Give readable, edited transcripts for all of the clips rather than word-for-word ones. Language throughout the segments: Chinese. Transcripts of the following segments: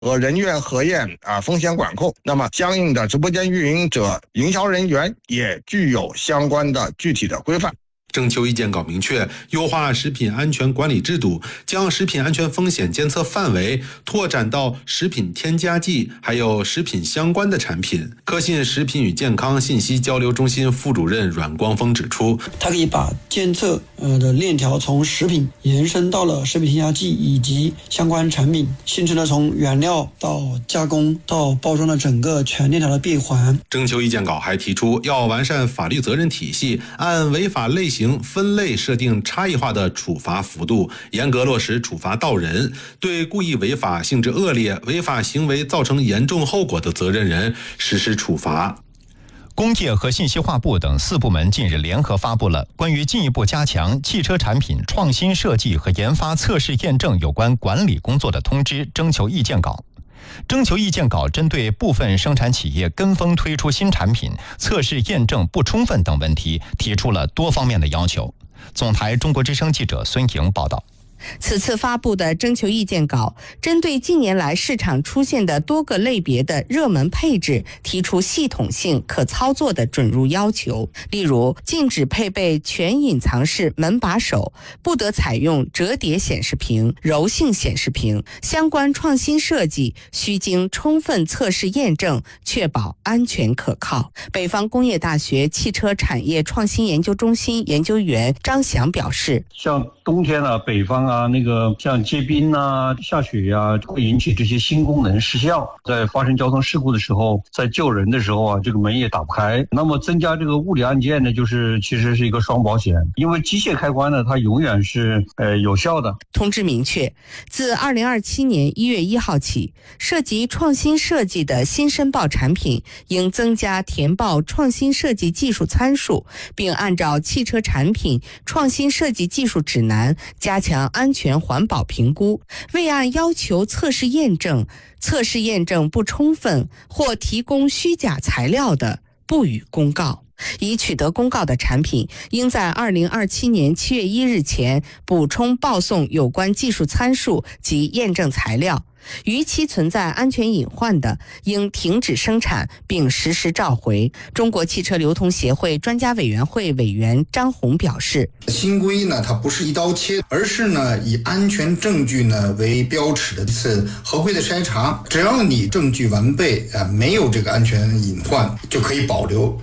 和人员核验风险管控。那么相应的直播间运营者、营销人员也具有相关的具体的规范。 征求意见稿明确，优化食品安全管理制度，将食品安全风险监测范围拓展到食品添加剂还有食品相关的产品。科信食品与健康信息交流中心副主任阮光峰指出， 它可以把监测的链条从食品延伸到了食品添加剂以及相关产品，形成了从原料到加工到包装的整个全链条的闭环。 征求意见稿还提出，要完善法律责任体系，按违法类型分类设定差异化的处罚幅度，严格落实处罚到人，对故意违法、性质恶劣、违法行为造成严重后果的责任人实施处罚。 工业和信息化部等4部门近日联合发布了关于进一步加强汽车产品创新设计和研发测试验证有关管理工作的通知征求意见稿。征求意见稿针对部分生产企业跟风推出新产品、测试验证不充分等问题，提出了多方面的要求。总台中国之声记者孙莹报道。 此次发布的征求意见稿，针对近年来市场出现的多个类别的热门配置，提出系统性、可操作的准入要求。例如，禁止配备全隐藏式门把手，不得采用折叠显示屏、柔性显示屏。相关创新设计需经充分测试验证，确保安全可靠。北方工业大学汽车产业创新研究中心研究员张翔表示， 像冬天北方像结冰下雪会引起这些新功能失效，在发生交通事故的时候，在救人的时候这个门也打不开。那么增加这个物理按键呢，其实是一个双保险，因为机械开关呢，它永远是有效的。 通知明确，自2027年1月1号起，涉及创新设计的新申报产品应增加填报创新设计技术参数，并按照汽车产品创新设计技术指南加强安全环保评估，未按要求测试验证不充分或提供虚假材料的，不予公告。已取得公告的产品，应在2027年7月1日前补充报送有关技术参数及验证材料。逾期存在安全隐患的，应停止生产并实施召回。中国汽车流通协会专家委员会委员张红表示， 新规呢，它不是一刀切，而是呢以安全证据呢为标尺的一次合规的筛查，只要你证据完备没有这个安全隐患，就可以保留。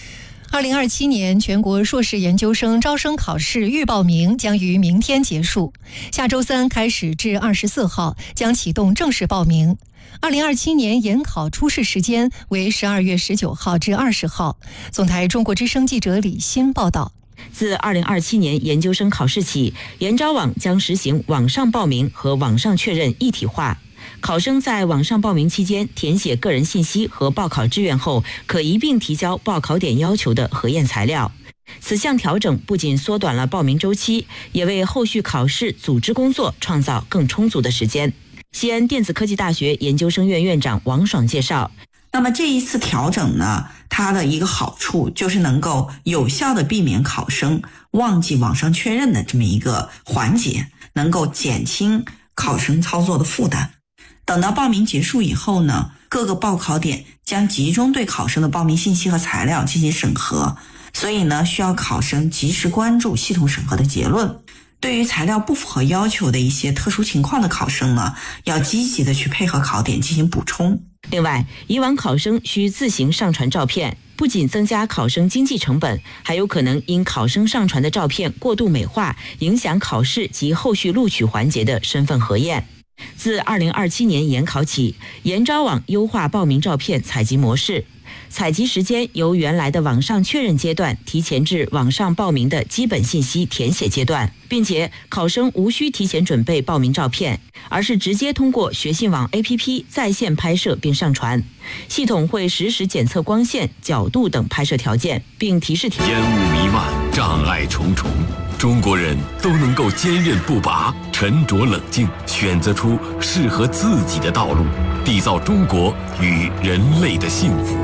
2027年全国硕士研究生招生考试预报名将于明天结束，下周3开始至24号将启动正式报名。2027年研考初试时间为12月19号至20号。总台中国之声记者李欣报道。 自2027年研究生考试起，研招网将实行网上报名和网上确认一体化。考生在网上报名期间填写个人信息和报考志愿后，可一并提交报考点要求的核验材料。此项调整不仅缩短了报名周期，也为后续考试组织工作创造更充足的时间。西安电子科技大学研究生院院长王爽介绍， 那么这一次调整呢，它的一个好处就是能够有效的避免考生忘记网上确认的这么一个环节，能够减轻考生操作的负担。等到报名结束以后呢，各个报考点将集中对考生的报名信息和材料进行审核，所以呢，需要考生及时关注系统审核的结论。对于材料不符合要求的一些特殊情况的考生呢，要积极的去配合考点进行补充。 另外，以往考生需自行上传照片，不仅增加考生经济成本，还有可能因考生上传的照片过度美化，影响考试及后续录取环节的身份核验。自2027年研考起，研招网优化报名照片采集模式，采集时间由原来的网上确认阶段提前至网上报名的基本信息填写阶段，并且考生无需提前准备报名照片，而是直接通过学信网 APP 在线拍摄并上传。系统会实时检测光线、角度等拍摄条件，并提示烟雾弥漫，障碍重重，中国人都能够坚韧不拔、沉着冷静，选择出适合自己的道路，缔造中国与人类的幸福。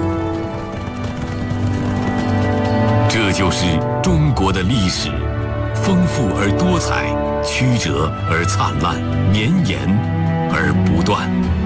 这就是中国的历史，丰富而多彩，曲折而灿烂，绵延而不断。